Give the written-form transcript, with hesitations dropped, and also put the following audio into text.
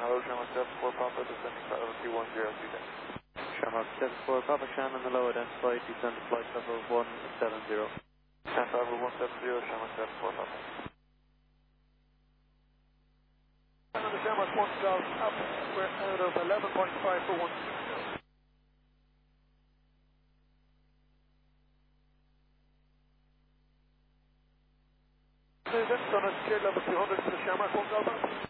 Shamrock 74 Papa, descending flight level 210, descend. Shamrock 74 Papa Shannon, hello, identified, descend to flight level 170. Descend level 170, Shamrock 74 Papa. And on the Shamrock 1000 up, we're out of 11.5 for 1. Descent on a scale level 200 to the Shamrock 1000.